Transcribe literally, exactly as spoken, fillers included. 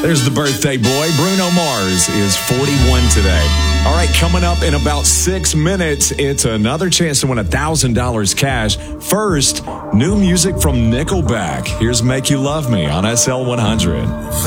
There's the birthday boy. Bruno Mars is forty-one today. All right, coming up in about six minutes, it's another chance to win one thousand dollars cash. First, new music from Nickelback. Here's Make You Love Me on S L one hundred.